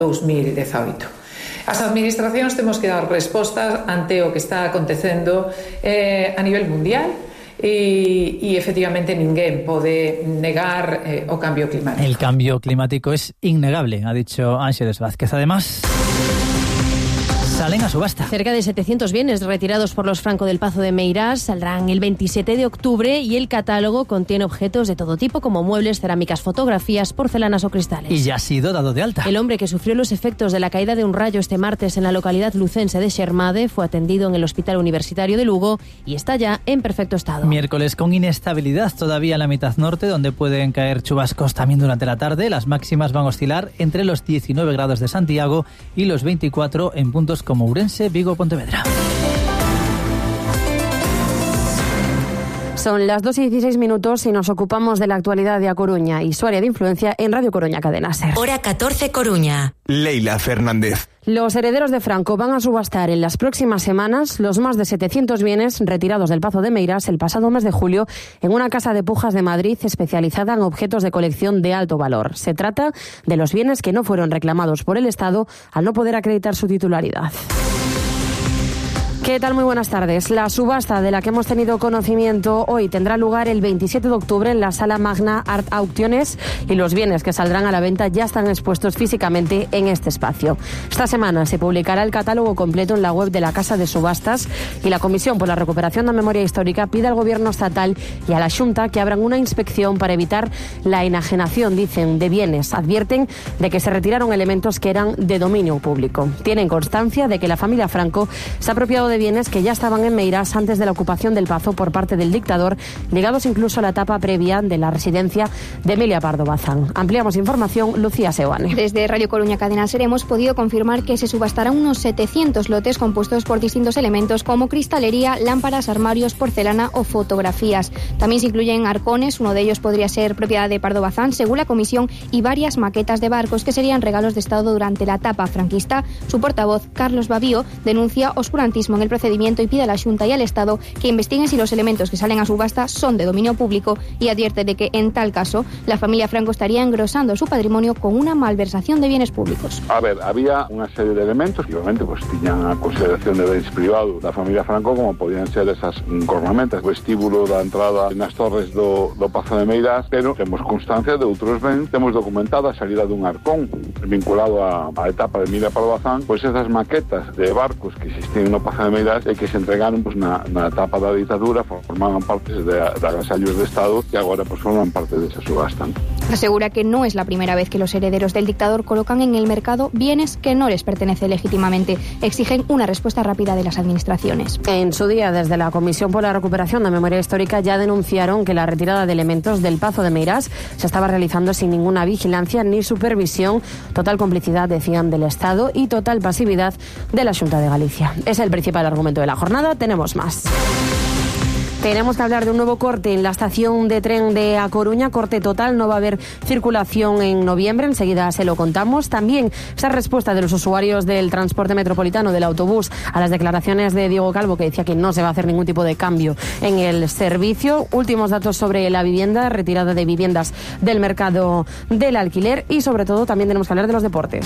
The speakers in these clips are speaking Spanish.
2018. As administracións temos que dar respostas ante o que está acontecendo a nivel mundial y efectivamente ninguén pode negar o cambio climático. El cambio climático es innegable, ha dicho Ángeles Vázquez. Además, salen a subasta. Cerca de 700 bienes retirados por los Franco del Pazo de Meirás saldrán el 27 de octubre y el catálogo contiene objetos de todo tipo como muebles, cerámicas, fotografías, porcelanas o cristales. Y ya ha sido dado de alta. El hombre que sufrió los efectos de la caída de un rayo este martes en la localidad lucense de Xermade fue atendido en el Hospital Universitario de Lugo y está ya en perfecto estado. Miércoles con inestabilidad todavía en la mitad norte, donde pueden caer chubascos también durante la tarde. Las máximas van a oscilar entre los 19 grados de Santiago y los 24 en puntos como Ourense, Vigo, Pontevedra. Son las 2:16 y nos ocupamos de la actualidad de A Coruña y su área de influencia en Radio Coruña Cadena SER. Hora 14 Coruña. Leila Fernández. Los herederos de Franco van a subastar en las próximas semanas los más de 700 bienes retirados del Pazo de Meirás el pasado mes de julio en una casa de pujas de Madrid especializada en objetos de colección de alto valor. Se trata de los bienes que no fueron reclamados por el Estado al no poder acreditar su titularidad. ¿Qué tal? Muy buenas tardes. La subasta de la que hemos tenido conocimiento hoy tendrá lugar el 27 de octubre en la Sala Magna Art Aucciones y los bienes que saldrán a la venta ya están expuestos físicamente en este espacio. Esta semana se publicará el catálogo completo en la web de la Casa de Subastas y la Comisión por la Recuperación de Memoria Histórica pide al Gobierno estatal y a la Xunta que abran una inspección para evitar la enajenación, dicen, de bienes. Advierten de que se retiraron elementos que eran de dominio público. Tienen constancia de que la familia Franco se ha apropiado de bienes que ya estaban en Meirás antes de la ocupación del Pazo por parte del dictador, ligados incluso a la etapa previa de la residencia de Emilia Pardo Bazán. Ampliamos información, Lucía Seoane. Desde Radio Coruña Cadena SER hemos podido confirmar que se subastarán unos 700 lotes compuestos por distintos elementos como cristalería, lámparas, armarios, porcelana o fotografías. También se incluyen arcones, uno de ellos podría ser propiedad de Pardo Bazán, según la comisión, y varias maquetas de barcos que serían regalos de Estado durante la etapa franquista. Su portavoz, Carlos Babío, denuncia oscurantismo en el procedimiento y pide a la Xunta y al Estado que investiguen si los elementos que salen a subasta son de dominio público y advierte de que, en tal caso, la familia Franco estaría engrosando su patrimonio con una malversación de bienes públicos. A ver, había unha serie de elementos que, obviamente, pues, tiñan a consideración de bens privados da familia Franco, como podían ser esas cornamentas, o vestíbulo da entrada nas torres do Pazo de Meirás, pero temos constancia de outros bens, temos documentada a salida dun arcón vinculado á etapa de Emilia Pardo Bazán, pois esas maquetas de barcos que existían no Pazo de Meirás e que se entregaron pues, na etapa da ditadura, formaban parte de agasallos de Estado e agora pues, forman parte desa subasta. Asegura que no es la primera vez que los herederos del dictador colocan en el mercado bienes que no les pertenecen legítimamente. Exigen una respuesta rápida de las administraciones. En su día, desde la Comisión por la Recuperación de Memoria Histórica ya denunciaron que la retirada de elementos del Pazo de Meirás se estaba realizando sin ninguna vigilancia ni supervisión, total complicidad, decían, del Estado y total pasividad de la Xunta de Galicia. Es el principal argumento de la jornada. Tenemos más. Tenemos que hablar de un nuevo corte en la estación de tren de A Coruña, corte total, no va a haber circulación en noviembre, enseguida se lo contamos. También esa respuesta de los usuarios del transporte metropolitano, del autobús, a las declaraciones de Diego Calvo, que decía que no se va a hacer ningún tipo de cambio en el servicio. Últimos datos sobre la vivienda, retirada de viviendas del mercado del alquiler y sobre todo también tenemos que hablar de los deportes.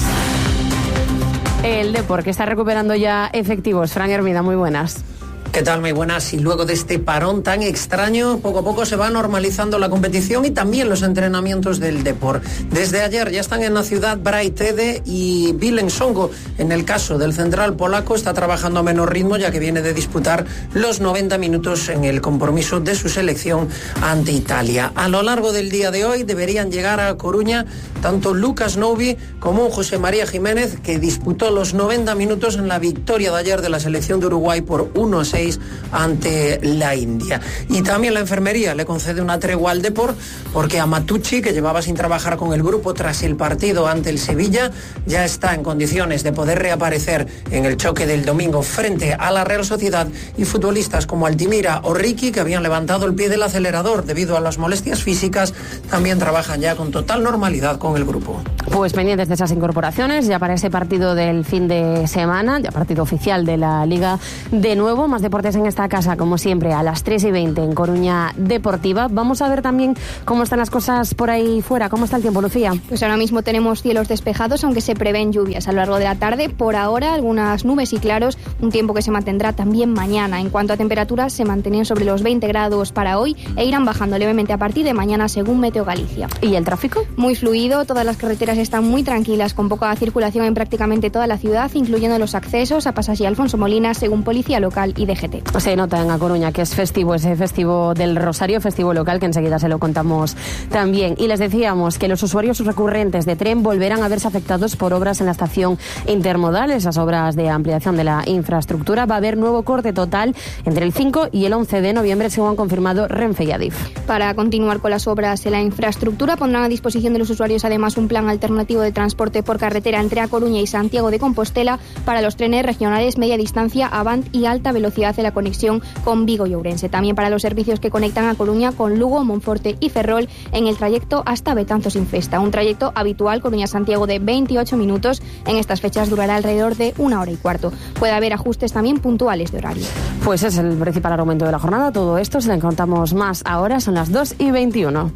El Depor, que está recuperando ya efectivos. Fran Hermida, muy buenas. ¿Qué tal? Muy buenas. Y luego de este parón tan extraño, poco a poco se va normalizando la competición y también los entrenamientos del Depor. Desde ayer ya están en la ciudad Braitede y Willem Songo. En el caso del central polaco está trabajando a menor ritmo ya que viene de disputar los 90 minutos en el compromiso de su selección ante Italia. A lo largo del día de hoy deberían llegar a Coruña tanto Lucas Novi como José María Jiménez, que disputó los 90 minutos en la victoria de ayer de la selección de Uruguay por 1-6 ante la India. Y también la enfermería le concede una tregua al Depor porque a Matucci, que llevaba sin trabajar con el grupo tras el partido ante el Sevilla, ya está en condiciones de poder reaparecer en el choque del domingo frente a la Real Sociedad, y futbolistas como Altimira o Ricky, que habían levantado el pie del acelerador debido a las molestias físicas, también trabajan ya con total normalidad con el grupo. Pues pendientes de esas incorporaciones ya para ese partido del fin de semana, ya partido oficial de la Liga de nuevo. Más deportes deportes en esta casa, como siempre, a las 3:20 en Coruña Deportiva. Vamos a ver también cómo están las cosas por ahí fuera. ¿Cómo está el tiempo, Lucía? Pues ahora mismo tenemos cielos despejados, aunque se prevén lluvias a lo largo de la tarde. Por ahora, algunas nubes y claros, un tiempo que se mantendrá también mañana. En cuanto a temperaturas, se mantienen sobre los 20 grados para hoy e irán bajando levemente a partir de mañana, según Meteo Galicia. ¿Y el tráfico? Muy fluido, todas las carreteras están muy tranquilas, con poca circulación en prácticamente toda la ciudad, incluyendo los accesos a Pasas y Alfonso Molina, según Policía Local y DGT. Se nota en A Coruña que es festivo, ese festivo del Rosario, festivo local, que enseguida se lo contamos también. Y les decíamos que los usuarios recurrentes de tren volverán a verse afectados por obras en la estación intermodal, esas obras de ampliación de la infraestructura. Va a haber nuevo corte total entre el 5 y el 11 de noviembre, según han confirmado Renfe y Adif. Para continuar con las obras en la infraestructura, pondrán a disposición de los usuarios además un plan alternativo de transporte por carretera entre A Coruña y Santiago de Compostela para los trenes regionales media distancia, Avant y alta velocidad en la conexión con Vigo y Ourense. También para los servicios que conectan A Coruña con Lugo, Monforte y Ferrol en el trayecto hasta Betanzos Infesta. Un trayecto habitual Coruña-Santiago de 28 minutos. En estas fechas durará alrededor de 1 hora y cuarto. Puede haber ajustes también puntuales de horario. Pues es el principal argumento de la jornada. Todo esto se lo contamos más ahora. Son las 2:21.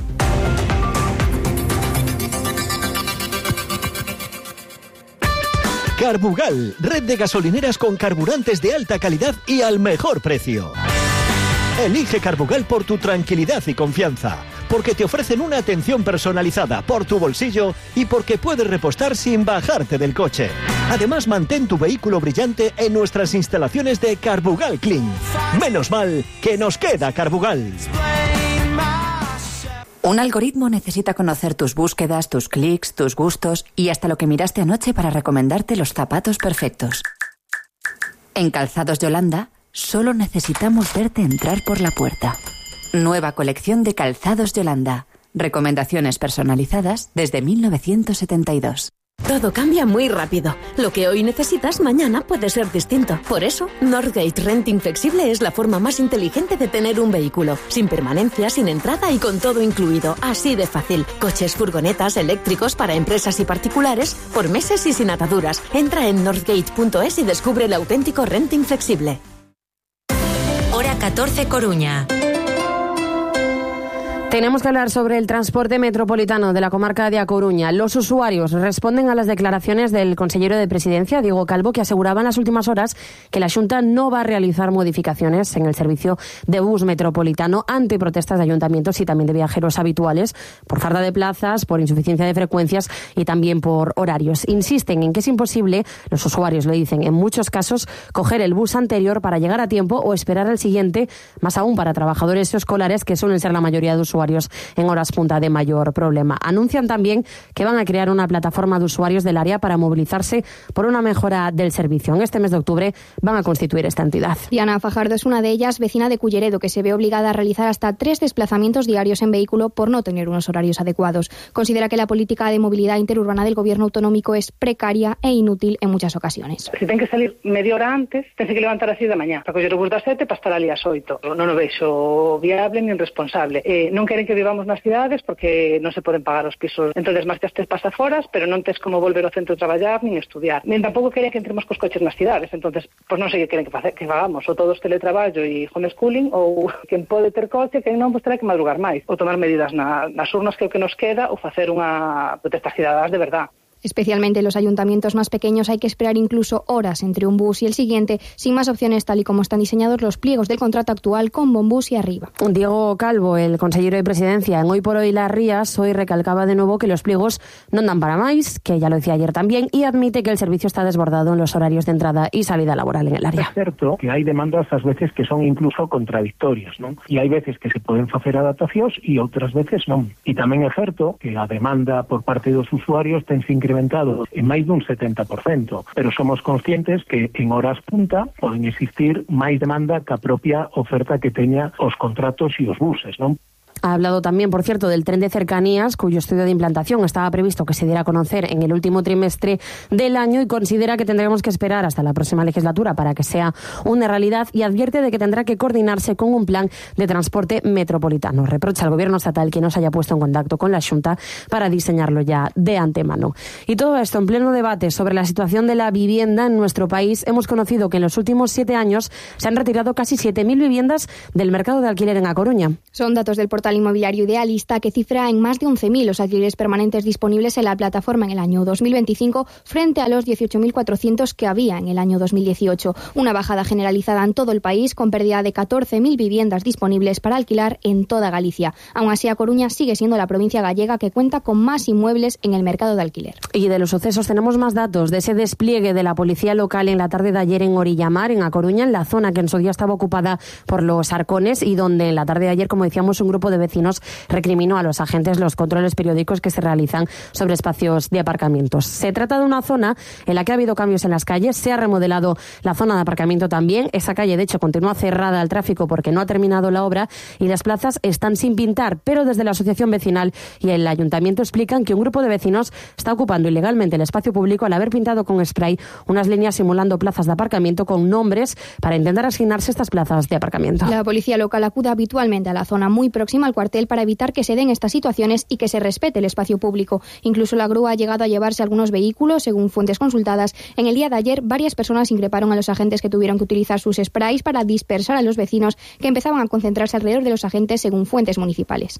Carbugal, red de gasolineras con carburantes de alta calidad y al mejor precio. Elige Carbugal por tu tranquilidad y confianza, porque te ofrecen una atención personalizada por tu bolsillo y porque puedes repostar sin bajarte del coche. Además, mantén tu vehículo brillante en nuestras instalaciones de Carbugal Clean. Menos mal que nos queda Carbugal. Un algoritmo necesita conocer tus búsquedas, tus clics, tus gustos y hasta lo que miraste anoche para recomendarte los zapatos perfectos. En Calzados Yolanda, solo necesitamos verte entrar por la puerta. Nueva colección de Calzados Yolanda. Recomendaciones personalizadas desde 1972. Todo cambia muy rápido. Lo que hoy necesitas, mañana puede ser distinto. Por eso, Northgate Renting Flexible es la forma más inteligente de tener un vehículo. Sin permanencia, sin entrada y con todo incluido. Así de fácil. Coches, furgonetas, eléctricos para empresas y particulares, por meses y sin ataduras. Entra en northgate.es y descubre el auténtico renting flexible. Hora 14 Coruña. Tenemos que hablar sobre el transporte metropolitano de la comarca de A Coruña. Los usuarios responden a las declaraciones del consellero de Presidencia, Diego Calvo, que aseguraba en las últimas horas que la Xunta no va a realizar modificaciones en el servicio de bus metropolitano ante protestas de ayuntamientos y también de viajeros habituales por falta de plazas, por insuficiencia de frecuencias y también por horarios. Insisten en que es imposible, los usuarios lo dicen, en muchos casos, coger el bus anterior para llegar a tiempo o esperar al siguiente, más aún para trabajadores y escolares, que suelen ser la mayoría de usuarios en horas punta de mayor problema. Anuncian también que van a crear una plataforma de usuarios del área para movilizarse por una mejora del servicio. En este mes de octubre van a constituir esta entidad. Diana Fajardo es una de ellas, vecina de Culleredo, que se ve obligada a realizar hasta 3 desplazamientos diarios en vehículo por no tener unos horarios adecuados. Considera que la política de movilidad interurbana del gobierno autonómico es precaria e inútil en muchas ocasiones. Se ten que salir media hora antes, tense que levantar así de mañá para coller o bus das 7 para estar ali ás 8. Non o vexo viable nin responsable. Non queren que vivamos nas cidades porque non se poden pagar os pisos. Entonces, máis que estes pasaforas, pero non tes como volver ao centro a traballar nin estudiar. Nin tampouco queren que entremos cos coches nas cidades. Entonces, pois non sei que queren que fagamos. Ou todos teletraballo e homeschooling, ou quen pode ter coche, quen non, pois terá que madrugar máis. Ou tomar medidas nas urnas que é o que nos queda, ou facer unha protesta cidadás de verdad. Especialmente en los ayuntamientos más pequeños hay que esperar incluso horas entre un bus y el siguiente, sin más opciones tal y como están diseñados los pliegos del contrato actual con Bombús y arriba. Diego Calvo, el consellero de Presidencia, en Hoy por Hoy Las Rías, hoy recalcaba de nuevo que los pliegos non dan para máis, que ya lo decía ayer también, y admite que el servicio está desbordado en los horarios de entrada y salida laboral en el área. Es cierto que hai demandas ás veces que son incluso contradictorias, non? E hai veces que se poden facer adaptacións e outras veces non. E tamén é certo que a demanda por parte dos usuarios tense incrementado en máis dun 70%, pero somos conscientes que en horas punta poden existir máis demanda que a propia oferta que teña os contratos e os buses, non? Ha hablado también, por cierto, del tren de cercanías, cuyo estudio de implantación estaba previsto que se diera a conocer en el último trimestre del año, y considera que tendremos que esperar hasta la próxima legislatura para que sea una realidad, y advierte de que tendrá que coordinarse con un plan de transporte metropolitano. Reprocha al Gobierno estatal que no se haya puesto en contacto con la Xunta para diseñarlo ya de antemano. Y todo esto en pleno debate sobre la situación de la vivienda en nuestro país. Hemos conocido que en los últimos 7 años se han retirado casi 7.000 viviendas del mercado de alquiler en A Coruña. Son datos del portal inmobiliario Idealista, que cifra en más de 11.000 los alquileres permanentes disponibles en la plataforma en el año 2025, frente a los 18.400 que había en el año 2018. Una bajada generalizada en todo el país, con pérdida de 14.000 viviendas disponibles para alquilar en toda Galicia. Aún así, A Coruña sigue siendo la provincia gallega que cuenta con más inmuebles en el mercado de alquiler. Y de los sucesos tenemos más datos de ese despliegue de la policía local en la tarde de ayer en Orillamar, en A Coruña, en la zona que en su día estaba ocupada por los Arcones, y donde en la tarde de ayer, como decíamos, un grupo de vecinos recriminó a los agentes los controles periódicos que se realizan sobre espacios de aparcamientos. Se trata de una zona en la que ha habido cambios en las calles, se ha remodelado la zona de aparcamiento también. Esa calle, de hecho, continúa cerrada al tráfico porque no ha terminado la obra, y las plazas están sin pintar, pero desde la asociación vecinal y el ayuntamiento explican que un grupo de vecinos está ocupando ilegalmente el espacio público al haber pintado con spray unas líneas simulando plazas de aparcamiento con nombres para intentar asignarse estas plazas de aparcamiento. La policía local acude habitualmente a la zona muy próxima al cuartel para evitar que se den estas situaciones y que se respete el espacio público. Incluso la grúa ha llegado a llevarse algunos vehículos, según fuentes consultadas. En el día de ayer, varias personas increparon a los agentes que tuvieron que utilizar sus sprays para dispersar a los vecinos, que empezaban a concentrarse alrededor de los agentes, según fuentes municipales.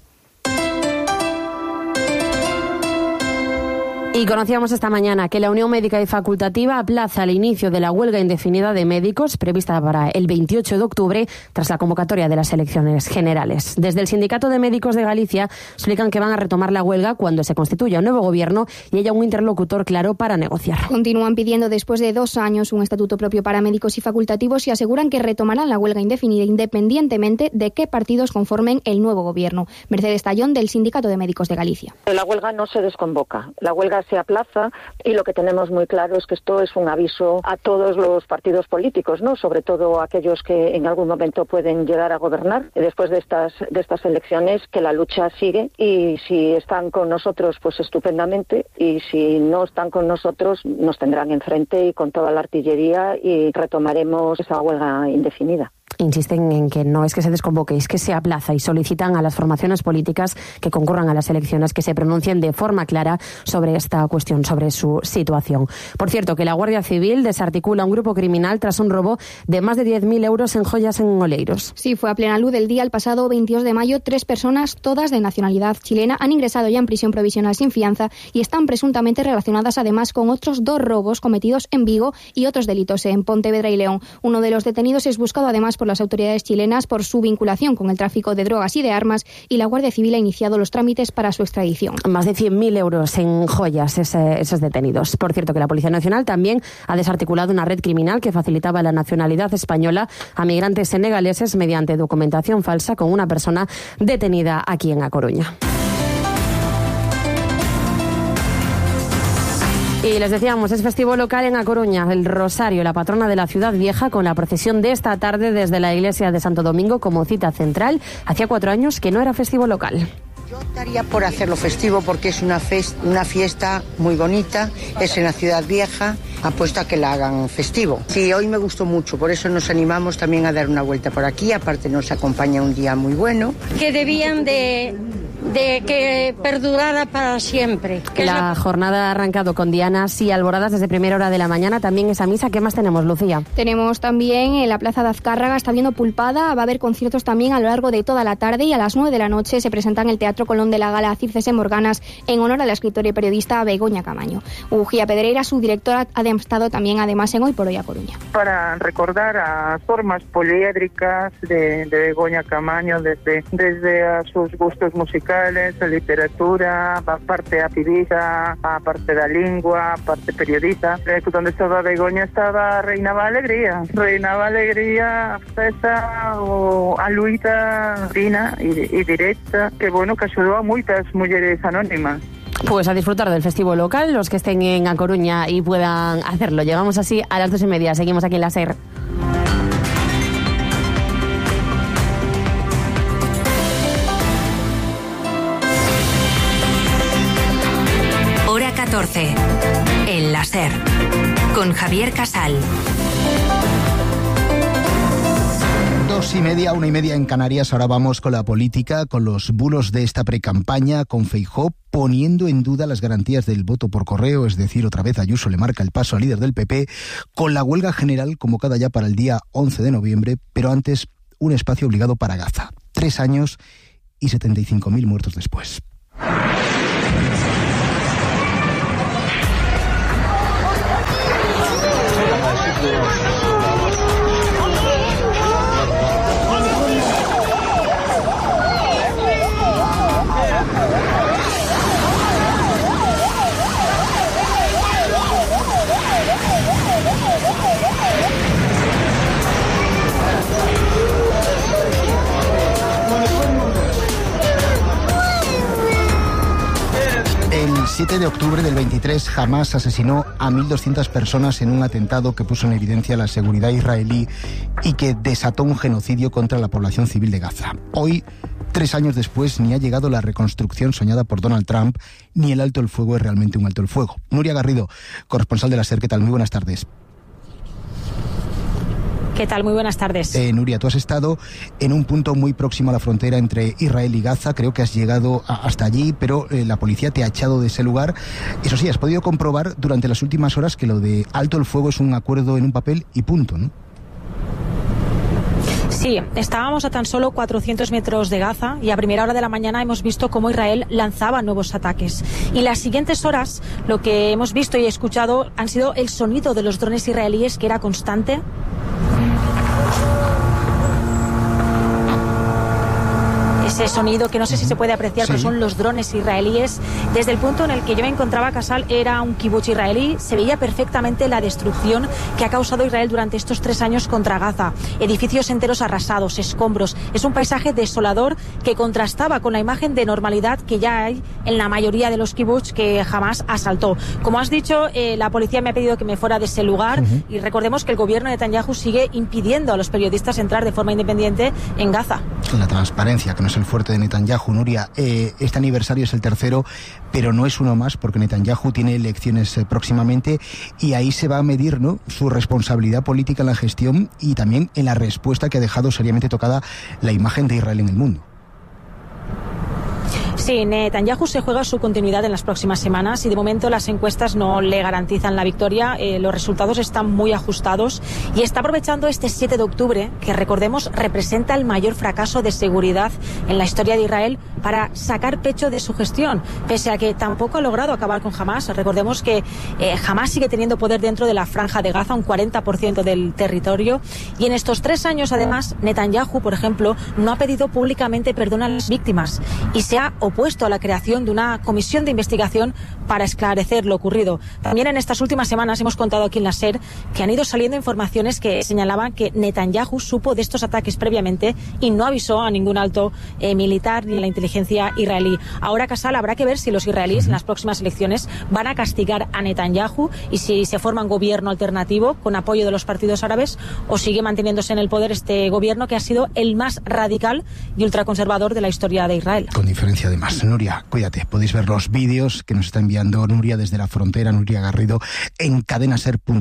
Y conocíamos esta mañana que la Unión Médica y Facultativa aplaza el inicio de la huelga indefinida de médicos prevista para el 28 de octubre tras la convocatoria de las elecciones generales. Desde el Sindicato de Médicos de Galicia explican que van a retomar la huelga cuando se constituya un nuevo gobierno y haya un interlocutor claro para negociar. Continúan pidiendo después de 2 años un estatuto propio para médicos y facultativos, y aseguran que retomarán la huelga indefinida independientemente de qué partidos conformen el nuevo gobierno. Mercedes Tallón, del Sindicato de Médicos de Galicia. La huelga no se desconvoca. La huelga se aplaza, y lo que tenemos muy claro es que esto es un aviso a todos los partidos políticos, ¿no? Sobre todo aquellos que en algún momento pueden llegar a gobernar después de estas elecciones, que la lucha sigue, y si están con nosotros, pues estupendamente, y si no están con nosotros, nos tendrán enfrente y con toda la artillería, y retomaremos esa huelga indefinida. Insisten en que no es que se desconvoque, es que se aplaza, y solicitan a las formaciones políticas que concurran a las elecciones que se pronuncien de forma clara sobre esta cuestión, sobre su situación. Por cierto, que la Guardia Civil desarticula un grupo criminal tras un robo de más de 10.000 euros en joyas en Oleiros. Sí, fue a plena luz del día el pasado 22 de mayo. 3 personas, todas de nacionalidad chilena, han ingresado ya en prisión provisional sin fianza y están presuntamente relacionadas además con otros 2 robos cometidos en Vigo y otros delitos en Pontevedra y León. Uno de los detenidos es buscado además por las autoridades chilenas por su vinculación con el tráfico de drogas y de armas, y la Guardia Civil ha iniciado los trámites para su extradición. Más de 100.000 euros en joyas esos detenidos. Por cierto, que la Policía Nacional también ha desarticulado una red criminal que facilitaba la nacionalidad española a migrantes senegaleses mediante documentación falsa, con una persona detenida aquí en A Coruña. Y les decíamos, es festivo local en A Coruña, el Rosario, la patrona de la ciudad vieja, con la procesión de esta tarde desde la iglesia de Santo Domingo como cita central. Hacía 4 años que no era festivo local. Yo estaría por hacerlo festivo porque es una fiesta muy bonita, es en la ciudad vieja, apuesto a que la hagan festivo. Sí, hoy me gustó mucho, por eso nos animamos también a dar una vuelta por aquí, aparte nos acompaña un día muy bueno. Que debían de que perdurara para siempre. La jornada ha arrancado con dianas y alboradas desde primera hora de la mañana, también esa misa. ¿Qué más tenemos, Lucía? Tenemos también en la Plaza de Azcárraga, está viendo Pulpada, va a haber conciertos también a lo largo de toda la tarde, y a las 9 de la noche se presenta en el Teatro Colón de la Gala Circes en Morganas en honor a la escritora y periodista Begoña Camaño. Ujía Pedreira, su directora, ha estado también además en Hoy por Hoy a Coruña. Para recordar a formas poliédricas de Begoña Camaño, desde a sus gustos musicales, a literatura, a parte activista, a parte da lingua, a parte periodista. Donde estaba Begoña estaba reinaba alegría, festa ou a luita fina e directa, que bueno, que axudou a moitas mulleres anónimas. Pues a disfrutar del festivo local, los que estén en A Coruña y puedan hacerlo. Llegamos así a las 2:30, seguimos aquí en la SER. SER, con Javier Casal. 2:30, 1:30 en Canarias. Ahora vamos con la política, con los bulos de esta precampaña, con Feijóo poniendo en duda las garantías del voto por correo, es decir, otra vez Ayuso le marca el paso al líder del PP, con la huelga general convocada ya para el día 11 de noviembre, pero antes un espacio obligado para Gaza. 3 años y 75.000 muertos después. El 7 de octubre del 23, Hamás asesinó a 1.200 personas en un atentado que puso en evidencia la seguridad israelí y que desató un genocidio contra la población civil de Gaza. Hoy, 3 años después, ni ha llegado la reconstrucción soñada por Donald Trump, ni el alto el fuego es realmente un alto el fuego. Nuria Garrido, corresponsal de la SER, ¿qué tal? Muy buenas tardes. ¿Qué tal? Muy buenas tardes. Nuria, tú has estado en un punto muy próximo a la frontera entre Israel y Gaza. Creo que has llegado hasta allí, pero la policía te ha echado de ese lugar. Eso sí, has podido comprobar durante las últimas horas que lo de alto el fuego es un acuerdo en un papel y punto, ¿no? Sí, estábamos a tan solo 400 metros de Gaza y a primera hora de la mañana hemos visto cómo Israel lanzaba nuevos ataques. Y las siguientes horas lo que hemos visto y escuchado han sido el sonido de los drones israelíes, que era constante. Ese sonido que no sé si se puede apreciar, pero son los drones israelíes. Desde el punto en el que yo me encontraba, Casal, era un kibutz israelí. Se veía perfectamente la destrucción que ha causado Israel durante estos 3 años contra Gaza. Edificios enteros arrasados, escombros. Es un paisaje desolador que contrastaba con la imagen de normalidad que ya hay en la mayoría de los kibutz que jamás asaltó. Como has dicho, la policía me ha pedido que me fuera de ese lugar y recordemos que el gobierno de Netanyahu sigue impidiendo a los periodistas entrar de forma independiente en Gaza. La transparencia, que no es el fuerte de Netanyahu. Nuria, este aniversario es el 3º, pero no es uno más, porque Netanyahu tiene elecciones próximamente y ahí se va a medir, ¿no?, su responsabilidad política en la gestión y también en la respuesta que ha dejado seriamente tocada la imagen de Israel en el mundo. Sí, Netanyahu se juega su continuidad en las próximas semanas y de momento las encuestas no le garantizan la victoria. Los resultados están muy ajustados y está aprovechando este 7 de octubre, que recordemos representa el mayor fracaso de seguridad en la historia de Israel, para sacar pecho de su gestión, pese a que tampoco ha logrado acabar con Hamás. Recordemos que Hamás sigue teniendo poder dentro de la franja de Gaza, un 40% del territorio, y en estos 3 años además Netanyahu, por ejemplo, no ha pedido públicamente perdón a las víctimas y se ha opuesto a la creación de una comisión de investigación para esclarecer lo ocurrido. También en estas últimas semanas hemos contado aquí en la SER que han ido saliendo informaciones que señalaban que Netanyahu supo de estos ataques previamente y no avisó a ningún alto militar ni a la inteligencia israelí. Ahora, Casal, habrá que ver si los israelíes en las próximas elecciones van a castigar a Netanyahu y si se forma un gobierno alternativo con apoyo de los partidos árabes, o sigue manteniéndose en el poder este gobierno que ha sido el más radical y ultraconservador de la historia de Israel. Con diferencia además. Nuria, cuídate. Podéis ver los vídeos que nos está enviando Nuria desde la frontera, Nuria Garrido, en cadenaser.com.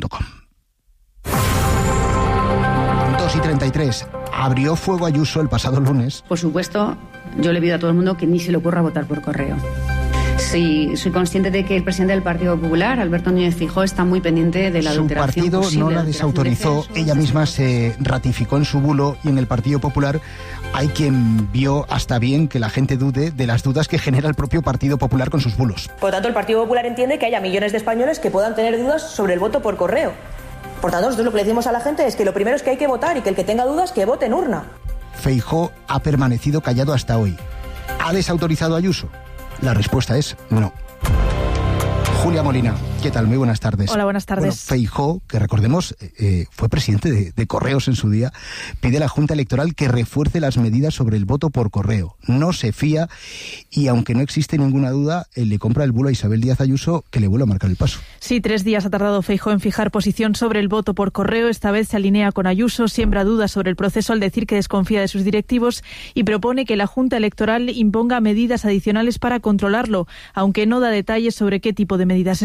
2:33. Abrió fuego Ayuso el pasado lunes. Por supuesto, yo le pido a todo el mundo que ni se le ocurra votar por correo. Sí, soy consciente de que el presidente del Partido Popular, Alberto Núñez Feijóo, está muy pendiente de la adulteración. Su partido no la desautorizó, ella misma se ratificó en su bulo, y en el Partido Popular hay quien vio hasta bien que la gente dude de las dudas que genera el propio Partido Popular con sus bulos. Por lo tanto, el Partido Popular entiende que haya millones de españoles que puedan tener dudas sobre el voto por correo. Por tanto, nosotros lo que le decimos a la gente es que lo primero es que hay que votar y que el que tenga dudas, que vote en urna. Feijóo ha permanecido callado hasta hoy. ¿Ha desautorizado a Ayuso? La respuesta es no. Julia Molina, ¿qué tal? Muy buenas tardes. Hola, buenas tardes. Bueno, Feijóo, que recordemos fue presidente de Correos en su día, pide a la Junta Electoral que refuerce las medidas sobre el voto por correo. No se fía y, aunque no existe ninguna duda, le compra el bulo a Isabel Díaz Ayuso, que le vuelve a marcar el paso. Sí, 3 días ha tardado Feijóo en fijar posición sobre el voto por correo. Esta vez se alinea con Ayuso, siembra dudas sobre el proceso al decir que desconfía de sus directivos y propone que la Junta Electoral imponga medidas adicionales para controlarlo, aunque no da detalles sobre qué tipo de medidas espera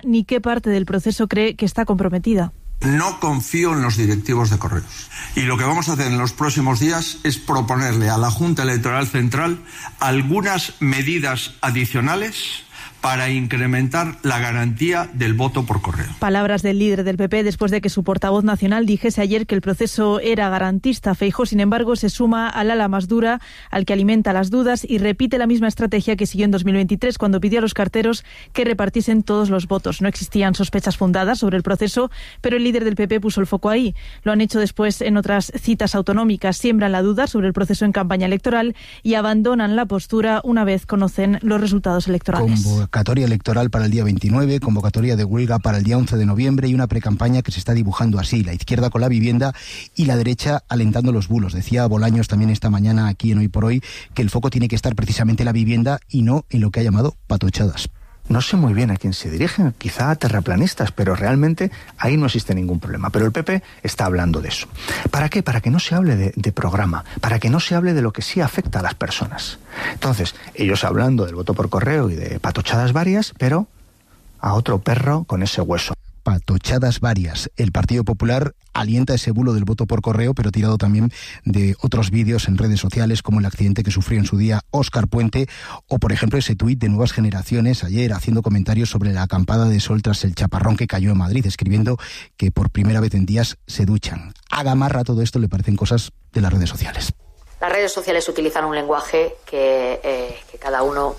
ni qué parte del proceso cree que está comprometida. No confío en los directivos de Correos. Y lo que vamos a hacer en los próximos días es proponerle a la Junta Electoral Central algunas medidas adicionales para incrementar la garantía del voto por correo. Palabras del líder del PP después de que su portavoz nacional dijese ayer que el proceso era garantista. Feijóo, sin embargo, se suma al ala más dura, al que alimenta las dudas y repite la misma estrategia que siguió en 2023 cuando pidió a los carteros que repartiesen todos los votos. No existían sospechas fundadas sobre el proceso, pero el líder del PP puso el foco ahí. Lo han hecho después en otras citas autonómicas. Siembran la duda sobre el proceso en campaña electoral y abandonan la postura una vez conocen los resultados electorales. Convocatoria electoral para el día 29, convocatoria de huelga para el día 11 de noviembre y una precampaña que se está dibujando así, la izquierda con la vivienda y la derecha alentando los bulos. Decía Bolaños también esta mañana aquí en Hoy por Hoy que el foco tiene que estar precisamente en la vivienda y no en lo que ha llamado patochadas. No sé muy bien a quién se dirigen, quizá a terraplanistas, pero realmente ahí no existe ningún problema. Pero el PP está hablando de eso. ¿Para qué? Para que no se hable de programa, para que no se hable de lo que sí afecta a las personas. Entonces, ellos hablando del voto por correo y de patochadas varias, pero a otro perro con ese hueso. Patochadas varias. El Partido Popular alienta ese bulo del voto por correo, pero tirado también de otros vídeos en redes sociales, como el accidente que sufrió en su día Óscar Puente, o por ejemplo ese tuit de Nuevas Generaciones ayer haciendo comentarios sobre la acampada de sol tras el chaparrón que cayó en Madrid, escribiendo que por primera vez en días se duchan. A Gamarra todo esto le parecen cosas de las redes sociales. Las redes sociales utilizan un lenguaje que cada uno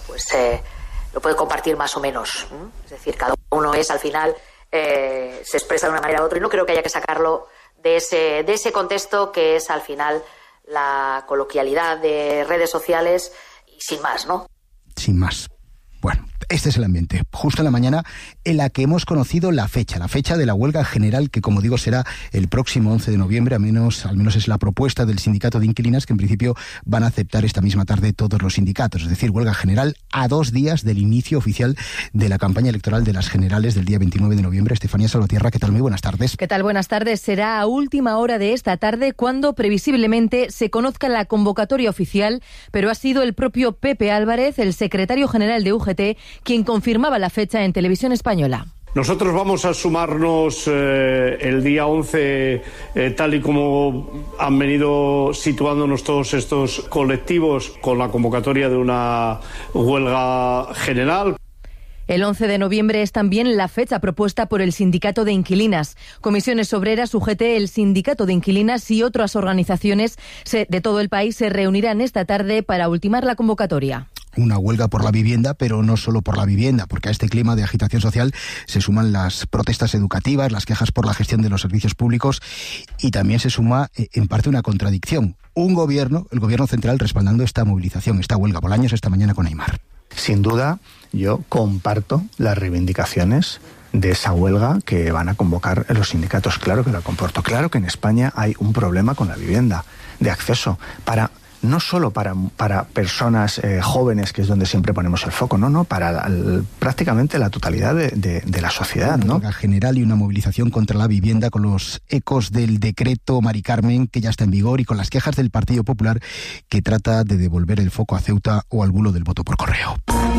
lo puede compartir más o menos. Es decir, cada uno es al final... se expresa de una manera u otra y no creo que haya que sacarlo de ese contexto que es al final la coloquialidad de redes sociales y sin más, ¿no? Sin más. Bueno, este es el ambiente, justo en la mañana en la que hemos conocido la fecha de la huelga general, que como digo será el próximo 11 de noviembre, al menos es la propuesta del sindicato de inquilinas, que en principio van a aceptar esta misma tarde todos los sindicatos, es decir, huelga general a 2 días del inicio oficial de la campaña electoral de las generales del día 29 de noviembre. Estefanía Salvatierra, ¿qué tal? Muy buenas tardes. ¿Qué tal? Buenas tardes. Será a última hora de esta tarde cuando previsiblemente se conozca la convocatoria oficial, pero ha sido el propio Pepe Álvarez, el secretario general de UGT, quien confirmaba la fecha en Televisión Española. Nosotros vamos a sumarnos el día 11, tal y como han venido situándonos todos estos colectivos con la convocatoria de una huelga general. El 11 de noviembre es también la fecha propuesta por el Sindicato de Inquilinas. Comisiones Obreras, UGT, el Sindicato de Inquilinas y otras organizaciones de todo el país se reunirán esta tarde para ultimar la convocatoria. Una huelga por la vivienda, pero no solo por la vivienda, porque a este clima de agitación social se suman las protestas educativas, las quejas por la gestión de los servicios públicos y también se suma en parte una contradicción. El gobierno central respaldando esta movilización, esta huelga. Bolaños esta mañana con Aimar. Sin duda, yo comparto las reivindicaciones de esa huelga que van a convocar los sindicatos. Claro que la comporto. Claro que en España hay un problema con la vivienda, de acceso, no solo para personas jóvenes, que es donde siempre ponemos el foco, no, para prácticamente la totalidad de la sociedad, ¿no? Una huelga general y una movilización contra la vivienda con los ecos del decreto Mari Carmen, que ya está en vigor, y con las quejas del Partido Popular, que trata de devolver el foco a Ceuta o al bulo del voto por correo.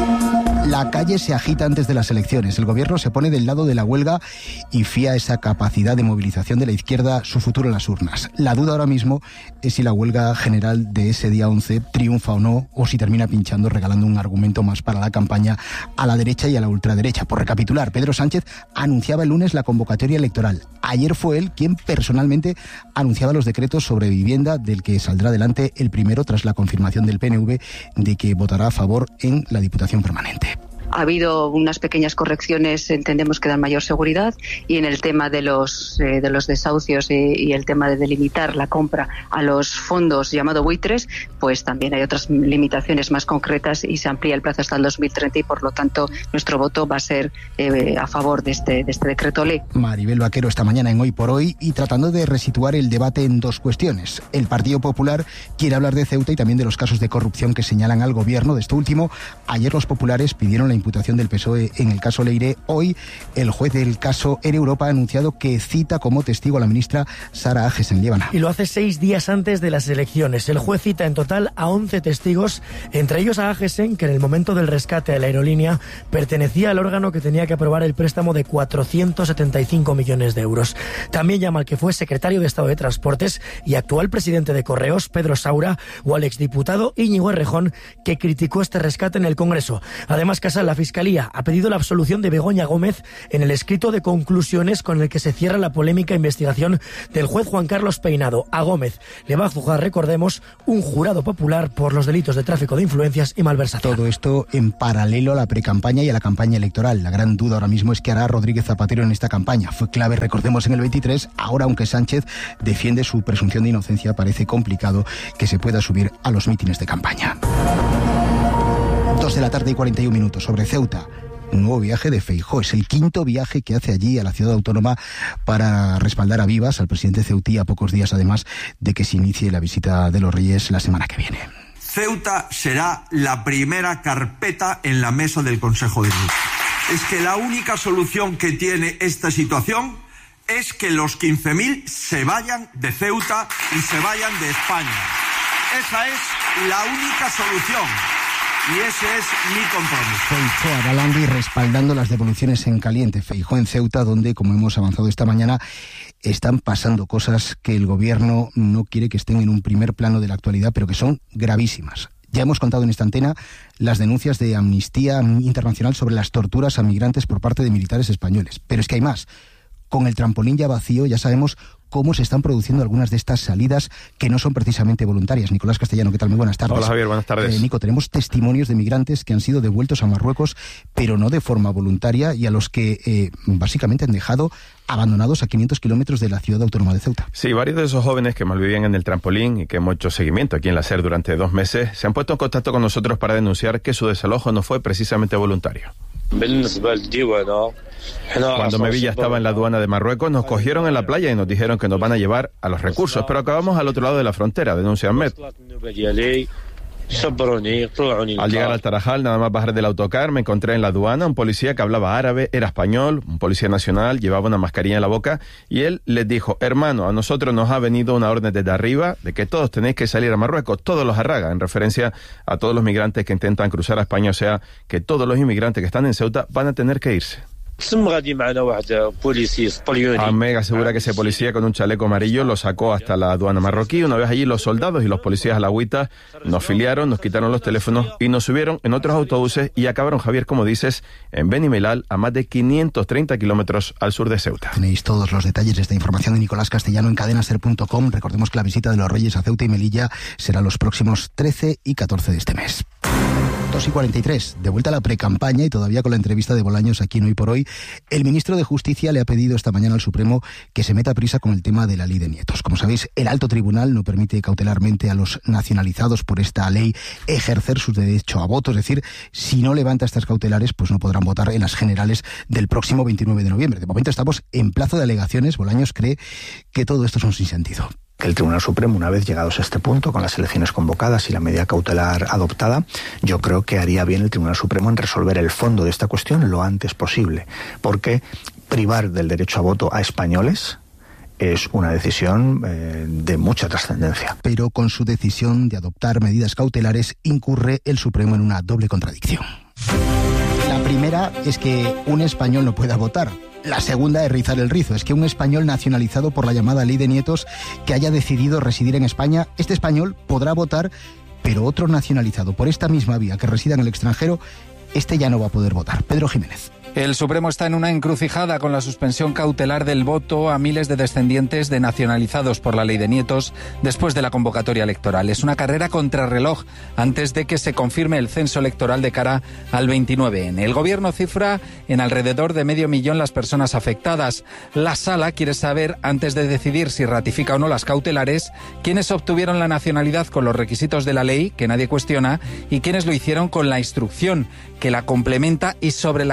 La calle se agita antes de las elecciones. El gobierno se pone del lado de la huelga y fía esa capacidad de movilización de la izquierda su futuro en las urnas. La duda ahora mismo es si la huelga general de ese día 11 triunfa o no, o si termina pinchando, regalando un argumento más para la campaña a la derecha y a la ultraderecha. Por recapitular, Pedro Sánchez anunciaba el lunes la convocatoria electoral. Ayer fue él quien personalmente anunciaba los decretos sobre vivienda, del que saldrá adelante el primero tras la confirmación del PNV de que votará a favor en la Diputación Permanente. Ha habido unas pequeñas correcciones, entendemos que dan mayor seguridad, y en el tema de los desahucios y el tema de delimitar la compra a los fondos llamado buitres, pues también hay otras limitaciones más concretas y se amplía el plazo hasta el 2030 y por lo tanto nuestro voto va a ser a favor de este decreto ley. Maribel Vaquero esta mañana en Hoy por Hoy y tratando de resituar el debate en 2 cuestiones. El Partido Popular quiere hablar de Ceuta y también de los casos de corrupción que señalan al gobierno. De esto último, ayer los populares pidieron la imputación del PSOE en el caso Leire. Hoy el juez del caso Air Europa ha anunciado que cita como testigo a la ministra Sara Agesen. Y lo hace 6 días antes de las elecciones. El juez cita en total a 11 testigos, entre ellos a Agesen, que en el momento del rescate de la aerolínea pertenecía al órgano que tenía que aprobar el préstamo de 475 millones de euros. También llama al que fue secretario de Estado de Transportes y actual presidente de Correos, Pedro Saura, o al exdiputado Íñigo Errejón, que criticó este rescate en el Congreso. Además, Casal, la Fiscalía ha pedido la absolución de Begoña Gómez en el escrito de conclusiones con el que se cierra la polémica investigación del juez Juan Carlos Peinado. A Gómez le va a juzgar, recordemos, un jurado popular por los delitos de tráfico de influencias y malversación. Todo esto en paralelo a la precampaña y a la campaña electoral. La gran duda ahora mismo es qué hará Rodríguez Zapatero en esta campaña. Fue clave, recordemos, en el 23. Ahora, aunque Sánchez defiende su presunción de inocencia, parece complicado que se pueda subir a los mítines de campaña. 2 de la tarde y 41 minutos. Sobre Ceuta. Un nuevo viaje de Feijóo. Es el 5º viaje que hace allí a la ciudad autónoma para respaldar a vivas al presidente ceutí, a pocos días además de que se inicie la visita de los Reyes la semana que viene. Ceuta será la primera carpeta en la mesa del Consejo de Ministros. Es que la única solución que tiene esta situación es que los 15.000 se vayan de Ceuta y se vayan de España. Esa es la única solución. Y ese es mi compromiso. Feijóo avalando y respaldando las devoluciones en caliente. Feijóo en Ceuta, donde, como hemos avanzado esta mañana, están pasando cosas que el gobierno no quiere que estén en un primer plano de la actualidad, pero que son gravísimas. Ya hemos contado en esta antena las denuncias de Amnistía Internacional sobre las torturas a migrantes por parte de militares españoles. Pero es que hay más. Con el trampolín ya vacío, ya sabemos cómo se están produciendo algunas de estas salidas que no son precisamente voluntarias. Nicolás Castellano, ¿qué tal? Muy buenas tardes. Hola, Javier, buenas tardes. Nico, tenemos testimonios de migrantes que han sido devueltos a Marruecos, pero no de forma voluntaria, y a los que básicamente han dejado abandonados a 500 kilómetros de la ciudad autónoma de Ceuta. Sí, varios de esos jóvenes que malvivían en el trampolín y que hemos hecho seguimiento aquí en la SER durante 2 meses, se han puesto en contacto con nosotros para denunciar que su desalojo no fue precisamente voluntario. Cuando Melilla estaba en la aduana de Marruecos, nos cogieron en la playa y nos dijeron que nos van a llevar a los recursos, pero acabamos al otro lado de la frontera, denuncia Ahmed. Al llegar al Tarajal, nada más bajar del autocar, me encontré en la aduana un policía que hablaba árabe, era español, un policía nacional, llevaba una mascarilla en la boca, y él les dijo: hermano, a nosotros nos ha venido una orden desde arriba de que todos tenéis que salir a Marruecos, todos los Arraga, en referencia a todos los migrantes que intentan cruzar a España, o sea, que todos los inmigrantes que están en Ceuta van a tener que irse. Ahmed asegura que ese policía con un chaleco amarillo lo sacó hasta la aduana marroquí. Una vez allí, los soldados y los policías alagüitas nos filiaron, nos quitaron los teléfonos y nos subieron en otros autobuses y acabaron, Javier, como dices, en Beni Mellal, a más de 530 kilómetros al sur de Ceuta. Tenéis todos los detalles de esta información de Nicolás Castellano en cadenaser.com. Recordemos que la visita de los Reyes a Ceuta y Melilla será los próximos 13 y 14 de este mes. 2:43, de vuelta a la precampaña y todavía con la entrevista de Bolaños aquí en Hoy por Hoy. El ministro de Justicia le ha pedido esta mañana al Supremo que se meta prisa con el tema de la ley de nietos. Como sabéis, el alto tribunal no permite cautelarmente a los nacionalizados por esta ley ejercer su derecho a voto. Es decir, si no levanta estas cautelares, pues no podrán votar en las generales del próximo 29 de noviembre. De momento estamos en plazo de alegaciones. Bolaños cree que todo esto es un sinsentido. El Tribunal Supremo, una vez llegados a este punto, con las elecciones convocadas y la medida cautelar adoptada, yo creo que haría bien el Tribunal Supremo en resolver el fondo de esta cuestión lo antes posible, porque privar del derecho a voto a españoles es una decisión de mucha trascendencia. Pero con su decisión de adoptar medidas cautelares incurre el Supremo en una doble contradicción. La primera es que un español no pueda votar. La segunda es rizar el rizo, es que un español nacionalizado por la llamada ley de nietos que haya decidido residir en España, este español podrá votar, pero otro nacionalizado por esta misma vía que resida en el extranjero, este ya no va a poder votar. Pedro Jiménez. El Supremo está en una encrucijada con la suspensión cautelar del voto a miles de descendientes de nacionalizados por la ley de nietos después de la convocatoria electoral. Es una carrera contrarreloj antes de que se confirme el censo electoral de cara al 29N. El Gobierno cifra en alrededor de 500.000 las personas afectadas. La Sala quiere saber, antes de decidir si ratifica o no las cautelares, quiénes obtuvieron la nacionalidad con los requisitos de la ley, que nadie cuestiona, y quiénes lo hicieron con la instrucción que la complementa y sobre la que se prohíbe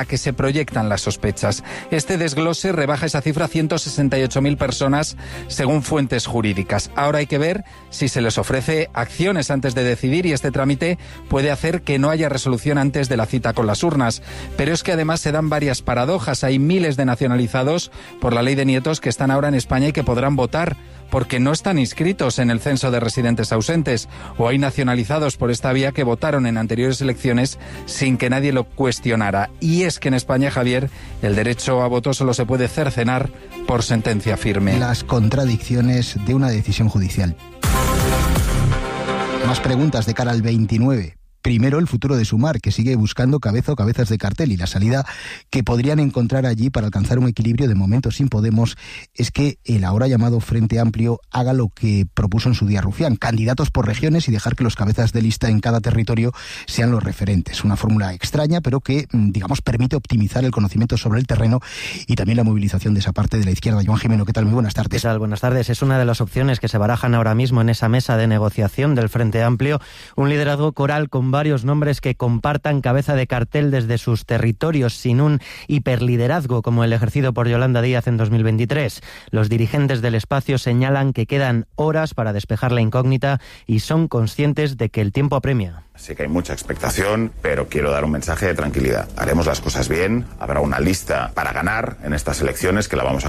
proyectan las sospechas. Este desglose rebaja esa cifra a 168.000 personas según fuentes jurídicas. Ahora hay que ver si se les ofrece acciones antes de decidir y este trámite puede hacer que no haya resolución antes de la cita con las urnas. Pero es que además se dan varias paradojas. Hay miles de nacionalizados por la ley de nietos que están ahora en España y que podrán votar porque no están inscritos en el censo de residentes ausentes, o hay nacionalizados por esta vía que votaron en anteriores elecciones sin que nadie lo cuestionara. Y es que en España, Javier, el derecho a voto solo se puede cercenar por sentencia firme. Las contradicciones de una decisión judicial. Más preguntas de cara al 29. Primero, el futuro de Sumar, que sigue buscando cabeza o cabezas de cartel, y la salida que podrían encontrar allí para alcanzar un equilibrio de momento sin Podemos es que el ahora llamado Frente Amplio haga lo que propuso en su día Rufián, candidatos por regiones y dejar que los cabezas de lista en cada territorio sean los referentes. Una fórmula extraña, pero que, digamos, permite optimizar el conocimiento sobre el terreno y también la movilización de esa parte de la izquierda. Joan Jimeno, ¿qué tal? Muy buenas tardes. ¿Qué tal? Buenas tardes. Es una de las opciones que se barajan ahora mismo en esa mesa de negociación del Frente Amplio, un liderazgo coral con varios nombres que compartan cabeza de cartel desde sus territorios sin un hiperliderazgo como el ejercido por Yolanda Díaz en 2023. Los dirigentes del espacio señalan que quedan horas para despejar la incógnita y son conscientes de que el tiempo apremia. Sé que hay mucha expectación, pero quiero dar un mensaje de tranquilidad. Haremos las cosas bien, habrá una lista para ganar en estas elecciones que la vamos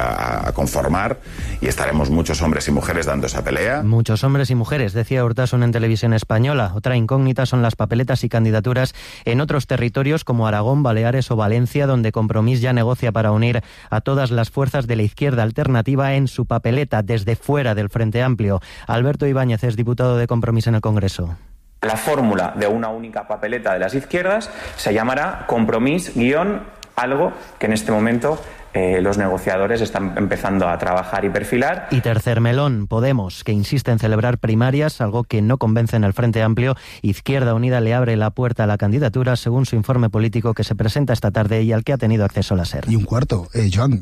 a conformar y estaremos muchos hombres y mujeres dando esa pelea. Muchos hombres y mujeres, decía Urtasun en Televisión Española. Otra incógnita son las papeletas y candidaturas en otros territorios como Aragón, Baleares o Valencia, donde Compromís ya negocia para unir a todas las fuerzas de la izquierda alternativa en su papeleta desde fuera del Frente Amplio. Alberto Ibáñez es diputado de Compromís en el Congreso. La fórmula de una única papeleta de las izquierdas se llamará Compromís-algo que en este momento los negociadores están empezando a trabajar y perfilar. Y tercer melón, Podemos, que insiste en celebrar primarias, algo que no convence en el Frente Amplio. Izquierda Unida le abre la puerta a la candidatura según su informe político que se presenta esta tarde y al que ha tenido acceso la SER. Y un cuarto, Joan,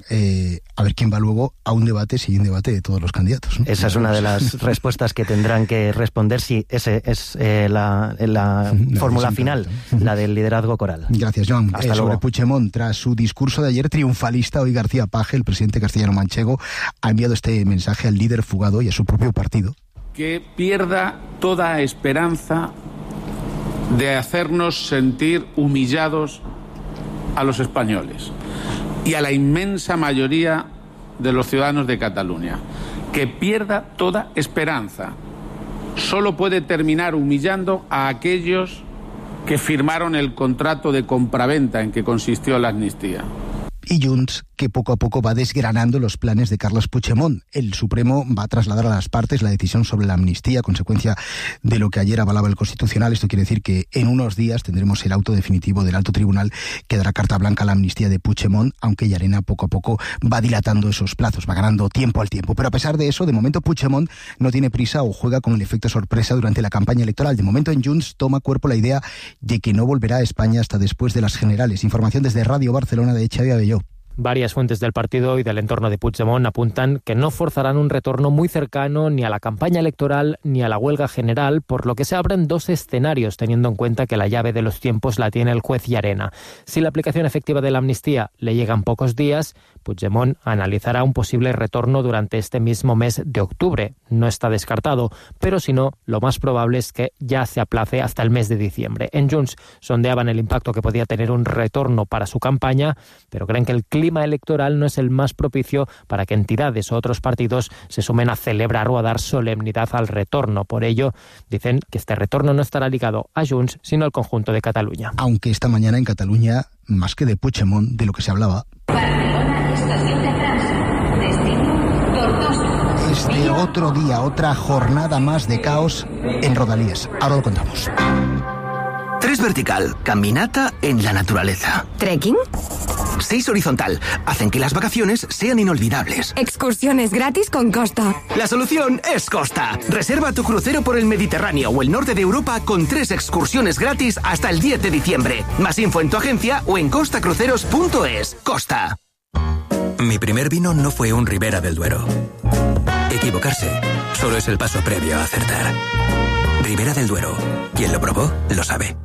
a ver quién va luego a un debate, si hay un debate de todos los candidatos, ¿no? Esa es una de las respuestas que tendrán que responder si ese es la fórmula final, la del liderazgo coral. Gracias, Joan. Hasta sobre Puigdemont, tras su discurso de ayer triunfalista, hoy García Page, el presidente castellano-manchego, ha enviado este mensaje al líder fugado y a su propio partido. Que pierda toda esperanza de hacernos sentir humillados a los españoles y a la inmensa mayoría de los ciudadanos de Cataluña. Que pierda toda esperanza. Solo puede terminar humillando a aquellos que firmaron el contrato de compraventa en que consistió la amnistía. Y Junts, que poco a poco va desgranando los planes de Carles Puigdemont. El Supremo va a trasladar a las partes la decisión sobre la amnistía a consecuencia de lo que ayer avalaba el Constitucional. Esto quiere decir que en unos días tendremos el auto definitivo del Alto Tribunal que dará carta blanca a la amnistía de Puigdemont, aunque Llarena poco a poco va dilatando esos plazos, va ganando tiempo al tiempo. Pero a pesar de eso, de momento Puigdemont no tiene prisa o juega con el efecto sorpresa durante la campaña electoral. De momento en Junts toma cuerpo la idea de que no volverá a España hasta después de las generales. Información desde Radio Barcelona de Xavi Abelló. Varias fuentes del partido y del entorno de Puigdemont apuntan que no forzarán un retorno muy cercano ni a la campaña electoral ni a la huelga general, por lo que se abren dos escenarios, teniendo en cuenta que la llave de los tiempos la tiene el juez Llarena. Si la aplicación efectiva de la amnistía le llega en pocos días, Puigdemont analizará un posible retorno durante este mismo mes de octubre. No está descartado, pero si no, lo más probable es que ya se aplace hasta el mes de diciembre. En Junts sondeaban el impacto que podía tener un retorno para su campaña, pero creen que el clima electoral no es el más propicio para que entidades o otros partidos se sumen a celebrar o a dar solemnidad al retorno. Por ello, dicen que este retorno no estará ligado a Junts, sino al conjunto de Cataluña. Aunque esta mañana en Cataluña, más que de Puigdemont, de lo que se hablaba, es de otro día, otra jornada más de caos en Rodalies. Ahora lo contamos. 3 vertical, caminata en la naturaleza. ¿Trekking? 6 horizontal, hacen que las vacaciones sean inolvidables. Excursiones gratis con Costa. La solución es Costa. Reserva tu crucero por el Mediterráneo o el norte de Europa con 3 excursiones gratis hasta el 10 de diciembre. Más info en tu agencia o en costacruceros.es. Costa. Mi primer vino no fue un Ribera del Duero. Equivocarse solo es el paso previo a acertar. Ribera del Duero. Quien lo probó, lo sabe.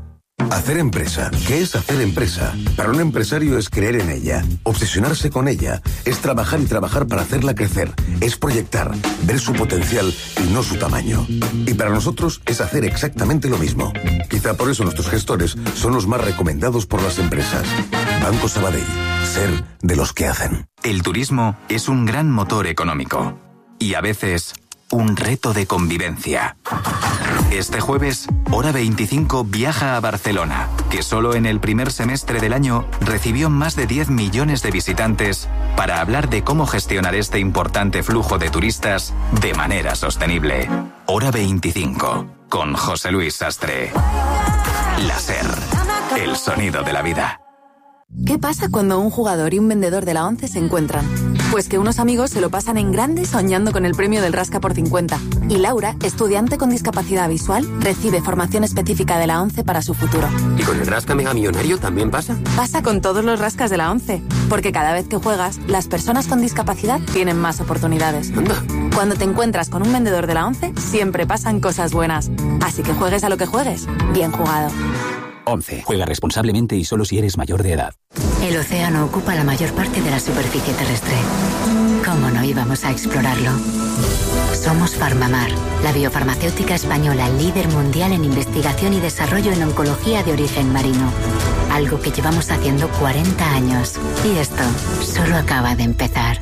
Hacer empresa. ¿Qué es hacer empresa? Para un empresario es creer en ella, obsesionarse con ella, es trabajar y trabajar para hacerla crecer, es proyectar, ver su potencial y no su tamaño. Y para nosotros es hacer exactamente lo mismo. Quizá por eso nuestros gestores son los más recomendados por las empresas. Banco Sabadell. Ser de los que hacen. El turismo es un gran motor económico y a veces un reto de convivencia. Este jueves, Hora 25 viaja a Barcelona, que solo en el primer semestre del año recibió más de 10 millones de visitantes, para hablar de cómo gestionar este importante flujo de turistas de manera sostenible. Hora 25, con José Luis Sastre. La SER, el sonido de la vida. ¿Qué pasa cuando un jugador y un vendedor de la ONCE se encuentran? Pues que unos amigos se lo pasan en grande soñando con el premio del Rasca por 50. Y Laura, estudiante con discapacidad visual, recibe formación específica de la ONCE para su futuro. ¿Y con el Rasca Mega Millonario también pasa? Pasa con todos los rascas de la ONCE. Porque cada vez que juegas, las personas con discapacidad tienen más oportunidades. Anda. Cuando te encuentras con un vendedor de la ONCE, siempre pasan cosas buenas. Así que juegues a lo que juegues, bien jugado. 11. Juega responsablemente y solo si eres mayor de edad. El océano ocupa la mayor parte de la superficie terrestre. ¿Cómo no íbamos a explorarlo? Somos Farmamar, la biofarmacéutica española líder mundial en investigación y desarrollo en oncología de origen marino. Algo que llevamos haciendo 40 años. Y esto solo acaba de empezar.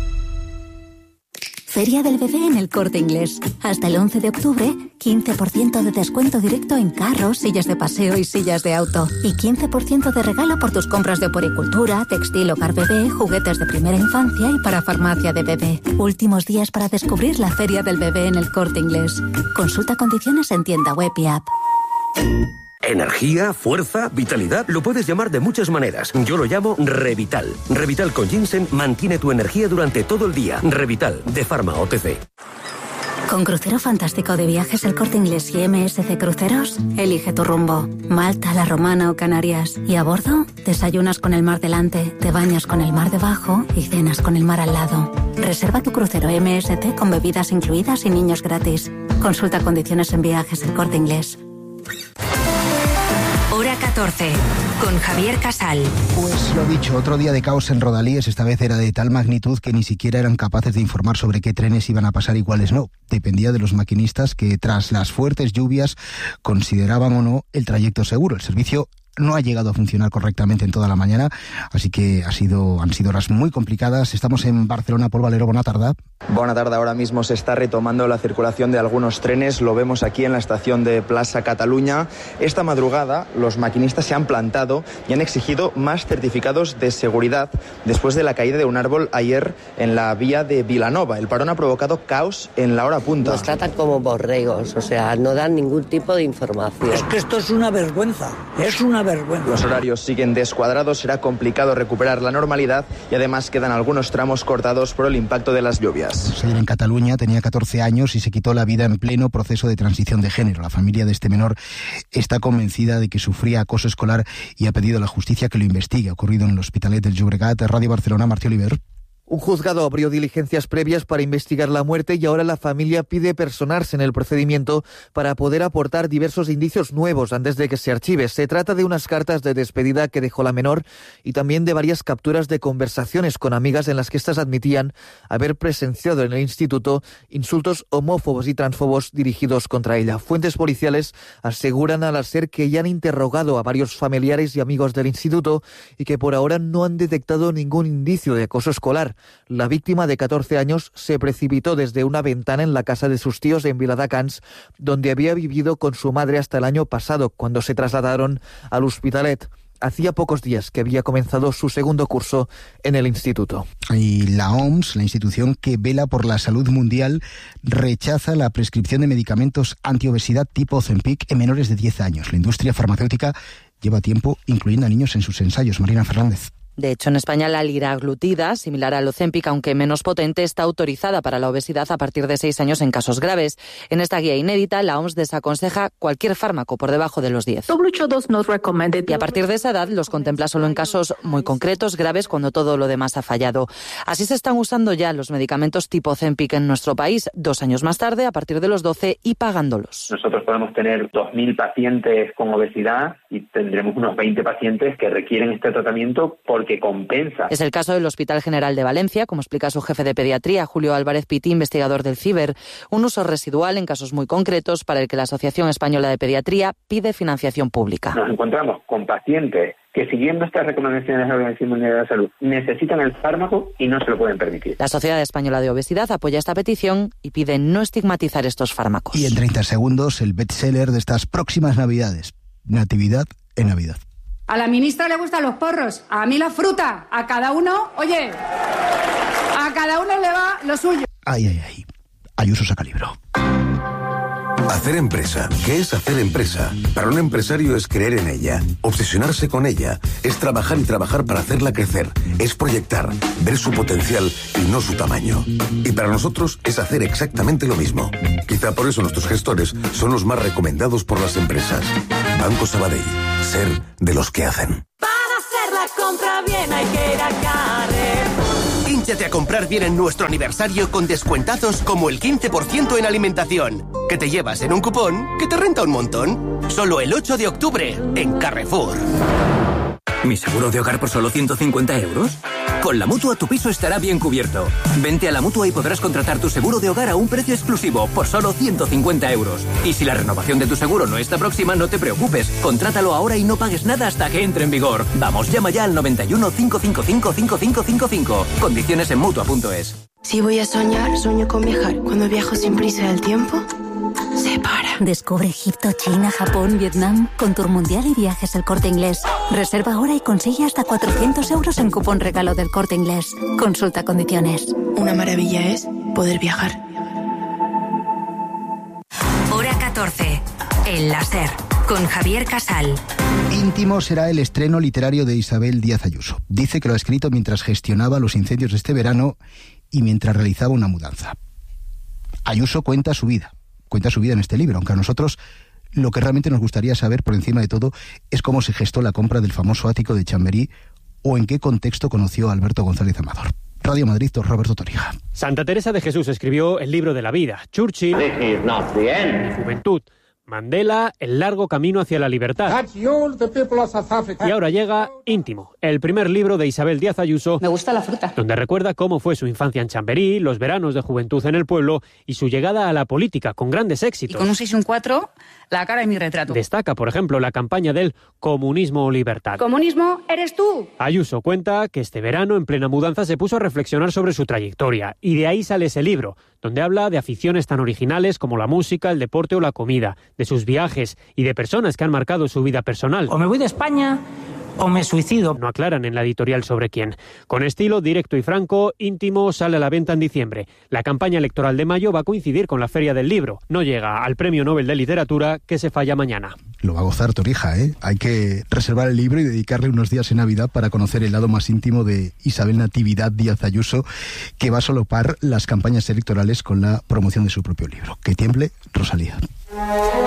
Feria del Bebé en El Corte Inglés. Hasta el 11 de octubre, 15% de descuento directo en carros, sillas de paseo y sillas de auto. Y 15% de regalo por tus compras de puericultura, textil, hogar bebé, juguetes de primera infancia y para farmacia de bebé. Últimos días para descubrir la Feria del Bebé en El Corte Inglés. Consulta condiciones en tienda web y app. Energía, fuerza, vitalidad, lo puedes llamar de muchas maneras. Yo lo llamo Revital. Revital con ginseng mantiene tu energía durante todo el día. Revital, de Pharma OTC. Con Crucero Fantástico de Viajes El Corte Inglés y MSC Cruceros, elige tu rumbo. Malta, La Romana o Canarias. Y a bordo, desayunas con el mar delante, te bañas con el mar debajo y cenas con el mar al lado. Reserva tu crucero MSC con bebidas incluidas y niños gratis. Consulta condiciones en Viajes El Corte Inglés. Hora 14, con Javier Casal. Pues lo dicho, otro día de caos en Rodalíes, esta vez era de tal magnitud que ni siquiera eran capaces de informar sobre qué trenes iban a pasar y cuáles no. Dependía de los maquinistas que tras las fuertes lluvias consideraban o no el trayecto seguro. El servicio no ha llegado a funcionar correctamente en toda la mañana, así que han sido horas muy complicadas. Estamos en Barcelona. Paul Valero, buena tarde. Buena tarde. Ahora mismo se está retomando la circulación de algunos trenes. Lo vemos aquí en la estación de Plaza Cataluña. Esta madrugada los maquinistas se han plantado y han exigido más certificados de seguridad después de la caída de un árbol ayer en la vía de Vilanova. El parón ha provocado caos en la hora punta. Nos tratan como borregos, o sea, no dan ningún tipo de información. Es que esto es una vergüenza, es una vergüenza. Los horarios siguen descuadrados, será complicado recuperar la normalidad y además quedan algunos tramos cortados por el impacto de las lluvias. Ayer en Cataluña tenía 14 años y se quitó la vida en pleno proceso de transición de género. La familia de este menor está convencida de que sufría acoso escolar y ha pedido a la justicia que lo investigue. Ha ocurrido en el Hospitalet del Llobregat. Radio Barcelona, Martí Oliver. Un juzgado abrió diligencias previas para investigar la muerte y ahora la familia pide personarse en el procedimiento para poder aportar diversos indicios nuevos antes de que se archive. Se trata de unas cartas de despedida que dejó la menor y también de varias capturas de conversaciones con amigas en las que éstas admitían haber presenciado en el instituto insultos homófobos y transfobos dirigidos contra ella. Fuentes policiales aseguran a la SER que ya han interrogado a varios familiares y amigos del instituto y que por ahora no han detectado ningún indicio de acoso escolar. La víctima, de 14 años, se precipitó desde una ventana en la casa de sus tíos en Viladecans, donde había vivido con su madre hasta el año pasado, cuando se trasladaron al Hospitalet. Hacía pocos días que había comenzado su segundo curso en el instituto. Y la OMS, la institución que vela por la salud mundial, rechaza la prescripción de medicamentos antiobesidad tipo Ozempic en menores de 10 años. La industria farmacéutica lleva tiempo incluyendo a niños en sus ensayos. Marina Fernández. De hecho, en España la liraglutida, similar al Ozempic, aunque menos potente, está autorizada para la obesidad a partir de 6 años en casos graves. En esta guía inédita, la OMS desaconseja cualquier fármaco por debajo de los 10. Y a partir de esa edad los contempla solo en casos muy concretos, graves, cuando todo lo demás ha fallado. Así se están usando ya los medicamentos tipo Ozempic en nuestro país, 2 años más tarde, a partir de los 12 y pagándolos. Nosotros podemos tener 2.000 pacientes con obesidad y tendremos unos 20 pacientes que requieren este tratamiento porque compensa. Es el caso del Hospital General de Valencia, como explica su jefe de pediatría, Julio Álvarez Pití, investigador del CIBER. Un uso residual en casos muy concretos para el que la Asociación Española de Pediatría pide financiación pública. Nos encontramos con pacientes que, siguiendo estas recomendaciones de la Organización Mundial de la Salud, necesitan el fármaco y no se lo pueden permitir. La Sociedad Española de Obesidad apoya esta petición y pide no estigmatizar estos fármacos. Y en 30 segundos, el bestseller de estas próximas Navidades. Natividad en Navidad. A la ministra le gustan los porros, a mí la fruta, a cada uno, oye, a cada uno le va lo suyo. Ay. Ayuso saca libro. Hacer empresa. ¿Qué es hacer empresa? Para un empresario es creer en ella, obsesionarse con ella, es trabajar y trabajar para hacerla crecer, es proyectar, ver su potencial y no su tamaño. Y para nosotros es hacer exactamente lo mismo. Quizá por eso nuestros gestores son los más recomendados por las empresas. Banco Sabadell. Ser de los que hacen. Para hacer la compra bien hay que ir a Carrefour. Hínchate a comprar bien en nuestro aniversario con descuentazos como el 15% en alimentación, que te llevas en un cupón que te renta un montón. Solo el 8 de octubre en Carrefour. ¿Mi seguro de hogar por solo 150 euros? Con la Mutua tu piso estará bien cubierto. Vente a la Mutua y podrás contratar tu seguro de hogar a un precio exclusivo por solo 150 euros. Y si la renovación de tu seguro no está próxima, no te preocupes. Contrátalo ahora y no pagues nada hasta que entre en vigor. Vamos, llama ya al 91 555 5555. Condiciones en Mutua.es. Si voy a soñar, sueño con viajar. Cuando viajo sin prisa del tiempo se para. Descubre Egipto, China, Japón, Vietnam con Tour Mundial y Viajes El Corte Inglés. Reserva ahora y consigue hasta 400 euros en cupón regalo del Corte Inglés. Consulta condiciones. Una maravilla es poder viajar. Hora 14. El láser. Con Javier Casal. Íntimo será el estreno literario de Isabel Díaz Ayuso. Dice que lo ha escrito mientras gestionaba los incendios de este verano y mientras realizaba una mudanza. Ayuso cuenta su vida en este libro, aunque a nosotros lo que realmente nos gustaría saber por encima de todo es cómo se gestó la compra del famoso ático de Chamberí o en qué contexto conoció a Alberto González Amador. Radio Madrid, Roberto Torija. Santa Teresa de Jesús escribió el libro de la vida, Churchill, Mi juventud, Mandela, El largo camino hacia la libertad. Y ahora llega Íntimo, el primer libro de Isabel Díaz Ayuso. Me gusta la fruta. Donde recuerda cómo fue su infancia en Chamberí, los veranos de juventud en el pueblo y su llegada a la política con grandes éxitos. Y con un 6 y un 4, la cara de mi retrato. Destaca, por ejemplo, la campaña del comunismo o libertad. Comunismo eres tú. Ayuso cuenta que este verano, en plena mudanza, se puso a reflexionar sobre su trayectoria. Y de ahí sale ese libro, donde habla de aficiones tan originales como la música, el deporte o la comida, de sus viajes y de personas que han marcado su vida personal. O me voy de España o me suicido. No aclaran en la editorial sobre quién. Con estilo directo y franco, Íntimo sale a la venta en diciembre. La campaña electoral de mayo va a coincidir con la Feria del Libro. No llega al Premio Nobel de Literatura, que se falla mañana. Lo va a gozar Torija, ¿eh? Hay que reservar el libro y dedicarle unos días en Navidad para conocer el lado más íntimo de Isabel Natividad Díaz Ayuso, que va a solopar las campañas electorales con la promoción de su propio libro. Que tiemble, Rosalía.